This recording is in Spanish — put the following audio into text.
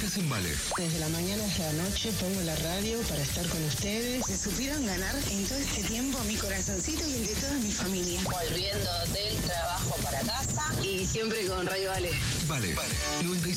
estás en Vale. Desde la mañana hasta la noche pongo la radio para estar con ustedes. Se supieron ganar en todo este tiempo mi corazoncito y el de toda mi familia. Volviendo del trabajo para casa y siempre con Radio Vale. Vale. 95.